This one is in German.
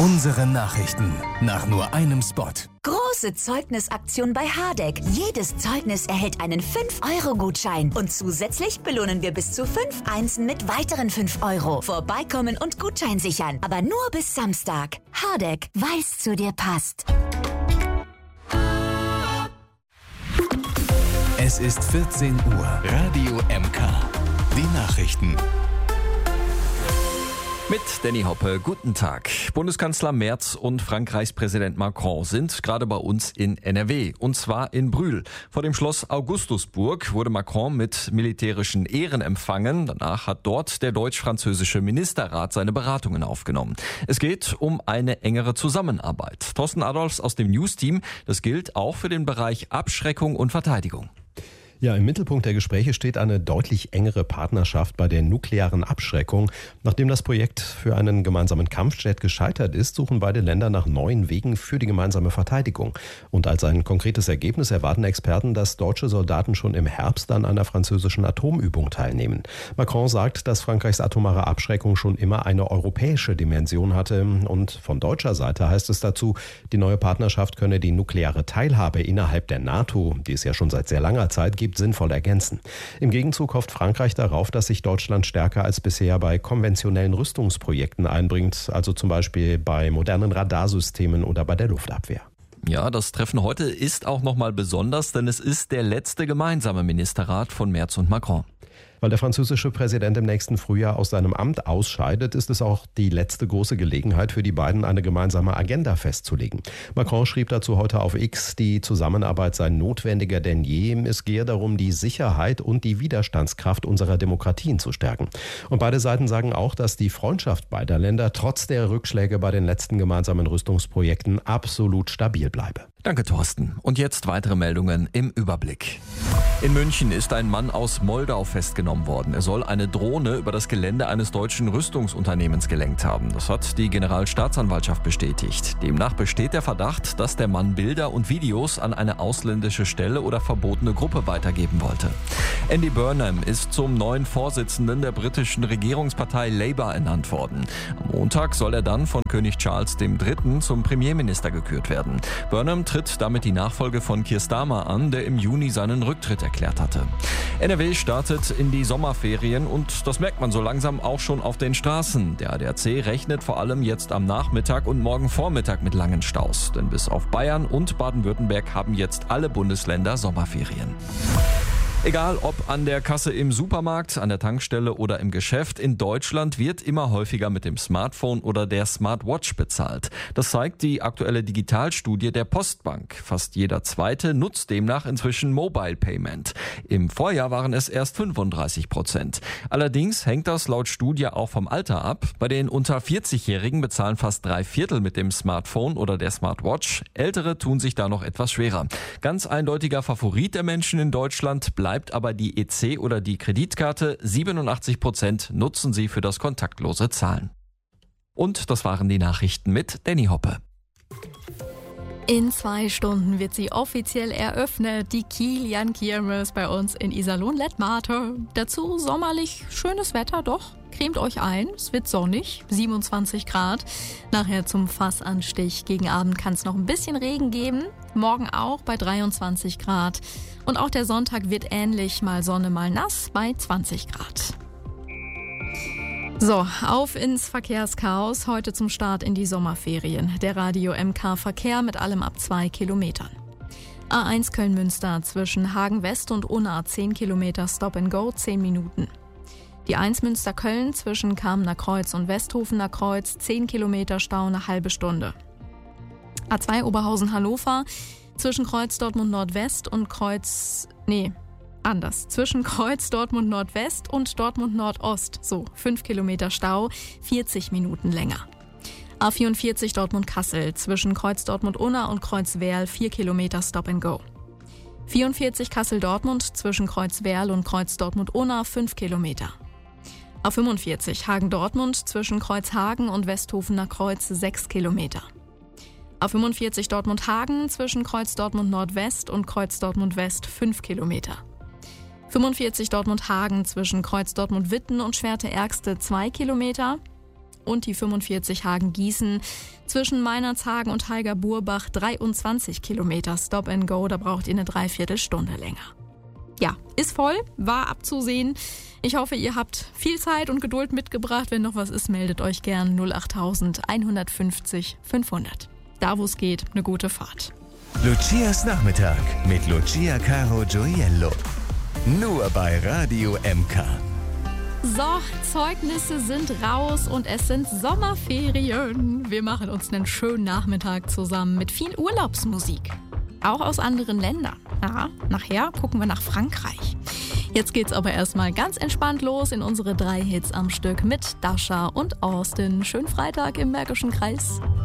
Unsere Nachrichten nach nur einem Spot. Große Zeugnisaktion bei Hardegg. Jedes Zeugnis erhält einen 5-Euro-Gutschein. Und zusätzlich belohnen wir bis zu 5 Einsen mit weiteren 5 Euro. Vorbeikommen und Gutschein sichern. Aber nur bis Samstag. Hardegg, weil's zu dir passt. Es ist 14 Uhr. Radio MK. Die Nachrichten. Mit Danny Hoppe, guten Tag. Bundeskanzler Merz und Frankreichs Präsident Macron sind gerade bei uns in NRW, und zwar in Brühl. Vor dem Schloss Augustusburg wurde Macron mit militärischen Ehren empfangen. Danach hat dort der deutsch-französische Ministerrat seine Beratungen aufgenommen. Es geht um eine engere Zusammenarbeit. Thorsten Adolfs aus dem News-Team, das gilt auch für den Bereich Abschreckung und Verteidigung. Ja, im Mittelpunkt der Gespräche steht eine deutlich engere Partnerschaft bei der nuklearen Abschreckung. Nachdem das Projekt für einen gemeinsamen Kampfjet gescheitert ist, suchen beide Länder nach neuen Wegen für die gemeinsame Verteidigung. Und als ein konkretes Ergebnis erwarten Experten, dass deutsche Soldaten schon im Herbst an einer französischen Atomübung teilnehmen. Macron sagt, dass Frankreichs atomare Abschreckung schon immer eine europäische Dimension hatte. Und von deutscher Seite heißt es dazu, die neue Partnerschaft könne die nukleare Teilhabe innerhalb der NATO, die es ja schon seit sehr langer Zeit gibt, sinnvoll ergänzen. Im Gegenzug hofft Frankreich darauf, dass sich Deutschland stärker als bisher bei konventionellen Rüstungsprojekten einbringt, also zum Beispiel bei modernen Radarsystemen oder bei der Luftabwehr. Ja, das Treffen heute ist auch nochmal besonders, denn es ist der letzte gemeinsame Ministerrat von Merz und Macron. Weil der französische Präsident im nächsten Frühjahr aus seinem Amt ausscheidet, ist es auch die letzte große Gelegenheit für die beiden, eine gemeinsame Agenda festzulegen. Macron schrieb dazu heute auf X, die Zusammenarbeit sei notwendiger denn je. Es gehe darum, die Sicherheit und die Widerstandskraft unserer Demokratien zu stärken. Und beide Seiten sagen auch, dass die Freundschaft beider Länder trotz der Rückschläge bei den letzten gemeinsamen Rüstungsprojekten absolut stabil bleibe. Danke, Thorsten. Und jetzt weitere Meldungen im Überblick. In München ist ein Mann aus Moldau festgenommen worden. Er soll eine Drohne über das Gelände eines deutschen Rüstungsunternehmens gelenkt haben. Das hat die Generalstaatsanwaltschaft bestätigt. Demnach besteht der Verdacht, dass der Mann Bilder und Videos an eine ausländische Stelle oder verbotene Gruppe weitergeben wollte. Andy Burnham ist zum neuen Vorsitzenden der britischen Regierungspartei Labour ernannt worden. Am Montag soll er dann von König Charles III. Zum Premierminister gekürt werden. Burnham tritt damit die Nachfolge von Keir Starmer an, der im Juni seinen Rücktritt erklärt hatte. NRW startet in die Sommerferien und das merkt man so langsam auch schon auf den Straßen. Der ADAC rechnet vor allem jetzt am Nachmittag und morgen Vormittag mit langen Staus. Denn bis auf Bayern und Baden-Württemberg haben jetzt alle Bundesländer Sommerferien. Egal ob an der Kasse im Supermarkt, an der Tankstelle oder im Geschäft, in Deutschland wird immer häufiger mit dem Smartphone oder der Smartwatch bezahlt. Das zeigt die aktuelle Digitalstudie der Postbank. Fast jeder Zweite nutzt demnach inzwischen Mobile Payment. Im Vorjahr waren es erst 35%. Allerdings hängt das laut Studie auch vom Alter ab. Bei den unter 40-Jährigen bezahlen fast 3/4 mit dem Smartphone oder der Smartwatch. Ältere tun sich da noch etwas schwerer. Ganz eindeutiger Favorit der Menschen in Deutschland bleibt aber die EC oder die Kreditkarte. 87% nutzen sie für das kontaktlose Zahlen. Und das waren die Nachrichten mit Danny Hoppe. In 2 Stunden wird sie offiziell eröffnet, die Kilian Kirmes bei uns in Iserlohn-Lettmate. Dazu sommerlich schönes Wetter, doch. Cremt euch ein, es wird sonnig, 27 Grad. Nachher zum Fassanstich. Gegen Abend kann es noch ein bisschen Regen geben. Morgen auch bei 23 Grad. Und auch der Sonntag wird ähnlich, mal Sonne, mal nass, bei 20 Grad. So, auf ins Verkehrschaos, heute zum Start in die Sommerferien. Der Radio MK Verkehr mit allem ab 2 Kilometern. A1 Köln-Münster zwischen Hagen West und Unna 10 Kilometer Stop and Go, 10 Minuten. Die 1 Münster-Köln zwischen Kamener Kreuz und Westhofener Kreuz 10 Kilometer Stau, eine halbe Stunde. A2 Oberhausen-Hannover zwischen Kreuz Dortmund Nordwest und zwischen Kreuz Dortmund Nordwest und Dortmund Nordost, so 5 Kilometer Stau, 40 Minuten länger. A44 Dortmund-Kassel zwischen Kreuz Dortmund-Unna und Kreuz Werl 4 Kilometer Stop and Go. 44 Kassel-Dortmund zwischen Kreuz Werl und Kreuz Dortmund-Unna 5 Kilometer. A45 Hagen-Dortmund zwischen Kreuz Hagen und Westhofener Kreuz 6 Kilometer. A45 Dortmund-Hagen zwischen Kreuz Dortmund Nordwest und Kreuz Dortmund West 5 Kilometer. 45 Dortmund-Hagen zwischen Kreuz Dortmund-Witten und Schwerte-Ergste 2 Kilometer. und die 45 Hagen-Gießen. Zwischen Meinerzhagen und Heiger-Burbach 23 Kilometer Stop and Go, da braucht ihr eine Dreiviertelstunde länger. Ja, ist voll, war abzusehen. Ich hoffe, ihr habt viel Zeit und Geduld mitgebracht. Wenn noch was ist, meldet euch gern 08000 150 500. Da, wo es geht, eine gute Fahrt. Lucias Nachmittag mit Lucia Caro Gioiello. Nur bei Radio MK. So, Zeugnisse sind raus und es sind Sommerferien. Wir machen uns einen schönen Nachmittag zusammen mit viel Urlaubsmusik. Auch aus anderen Ländern. Ja, nachher gucken wir nach Frankreich. Jetzt geht's aber erstmal ganz entspannt los in unsere 3 Hits am Stück mit Dasha und Austin. Schönen Freitag im Märkischen Kreis.